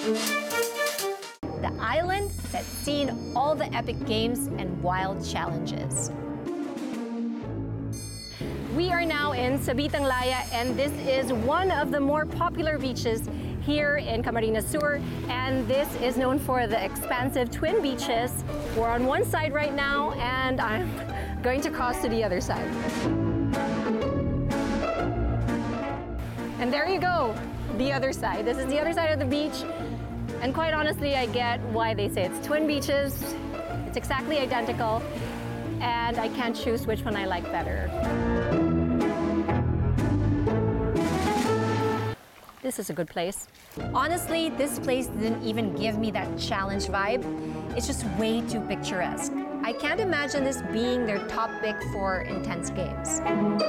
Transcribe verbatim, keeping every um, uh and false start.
The island that's seen all the epic games and wild challenges. We are now in Sabitang Laya, and this is one of the more popular beaches here in Camarines Sur, and this is known for the expansive twin beaches. We're on one side right now, and I'm going to cross to the other side. And there you go, the other side. This is the other side of the beach, and quite honestly, I get why they say it's twin beaches. It's exactly identical, and I can't choose which one I like better. This is a good place. Honestly, this place didn't even give me that challenge vibe. It's just way too picturesque. I can't imagine this being their top pick for intense games.